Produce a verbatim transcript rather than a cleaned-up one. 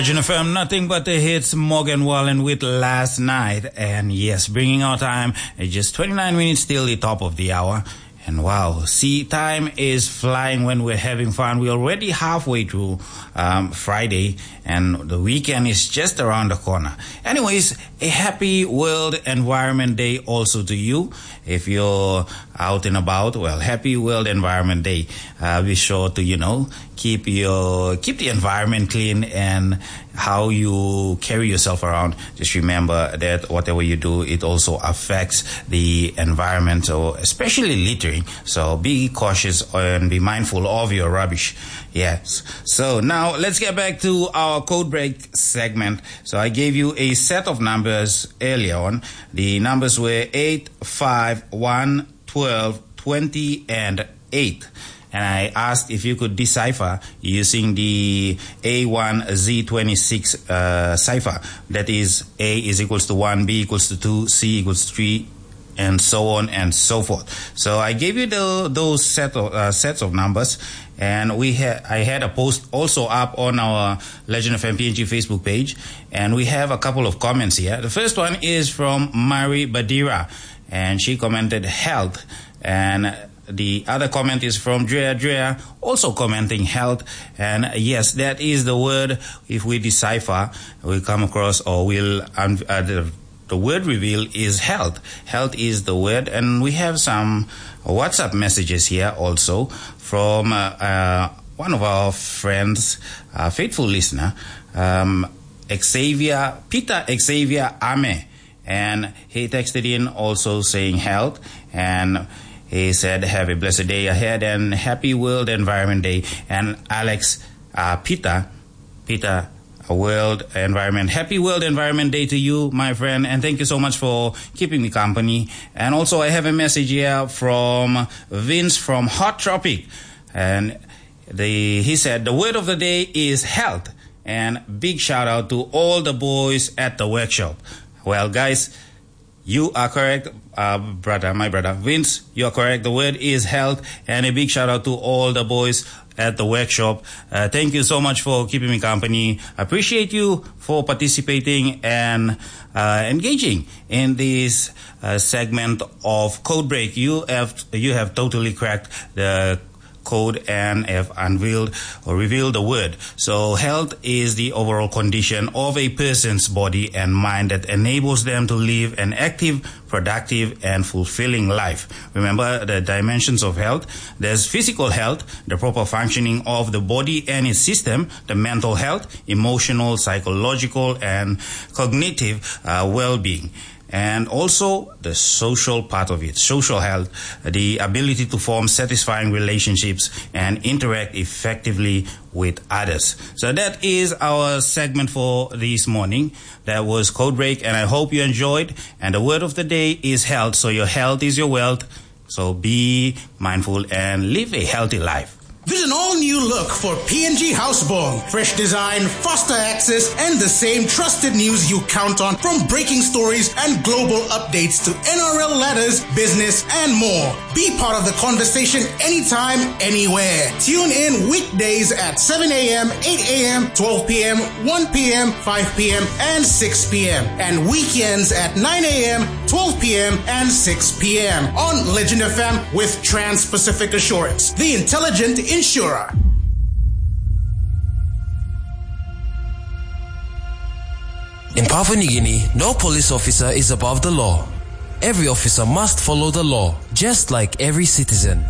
Legend F M, nothing but the hits. Morgan Wallen with Last Night. And yes, bringing our time at just twenty-nine minutes till the top of the hour. And wow, see, time is flying when we're having fun. We're already halfway through um, Friday, and the weekend is just around the corner. Anyways, a happy World Environment Day also to you. If you're out and about, well, happy World Environment Day. Uh, be sure to, you know, keep your keep the environment clean, and how you carry yourself around. Just remember that whatever you do, it also affects the environment, so especially littering. So be cautious and be mindful of your rubbish. Yes. So now let's get back to our code break segment. So I gave you a set of numbers earlier on. The numbers were eight, five, one, twelve, twenty, and eight. And I asked if you could decipher using the A one Z twenty-six uh, cipher. That is, A is equals to one, B equals to two, C equals to three, and so on and so forth. So I gave you the, those set of, uh, sets of numbers, and we had I had a post also up on our Legend F M P N G Facebook page, and we have a couple of comments here. The first one is from Mari Badira, and she commented health, and the other comment is from Drea Drea, also commenting health. And yes, that is the word. If we decipher, we come across, or we'll um, uh, the, the word reveal is health. Health is the word. And we have some WhatsApp messages here also from uh, uh, one of our friends, a faithful listener, um, Xavier, Peter Xavier Ame. And he texted in also saying health, and he said, have a blessed day ahead and happy World Environment Day. And Alex, uh, Peter, Peter, a World Environment, happy World Environment Day to you, my friend. And thank you so much for keeping me company. And also I have a message here from Vince from Hot Tropic. And the, he said, the word of the day is health. And big shout out to all the boys at the workshop. Well, guys, you are correct, uh, brother, my brother. Vince, you are correct. The word is health. And a big shout out to all the boys at the workshop. Uh, thank you so much for keeping me company. Appreciate you for participating and uh, engaging in this uh, segment of Code Break. You have, you have totally cracked the code and have unveiled or revealed the word. So health is the overall condition of a person's body and mind that enables them to live an active, productive, and fulfilling life. Remember the dimensions of health. There's physical health, the proper functioning of the body and its system, the mental health, emotional, psychological, and cognitive uh, well-being. And also the social part of it, social health, the ability to form satisfying relationships and interact effectively with others. So that is our segment for this morning. That was Code Break, and I hope you enjoyed. And the word of the day is health. So your health is your wealth. So be mindful and live a healthy life. Visit an all-new look for P N G Housebond. Fresh design, faster access, and the same trusted news you count on, from breaking stories and global updates to N R L letters, business, and more. Be part of the conversation anytime, anywhere. Tune in weekdays at seven a.m., eight a.m., twelve p.m., one p.m., five p.m., and six p.m. And weekends at nine a.m., twelve p.m., and six p.m. on Legend F M with Trans-Pacific Assurance, the intelligent insurer. In Papua New Guinea, no police officer is above the law. Every officer must follow the law, just like every citizen.